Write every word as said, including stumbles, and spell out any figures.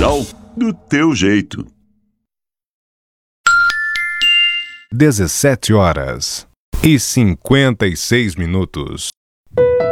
Rural do teu jeito. dezessete horas e cinquenta e seis minutos.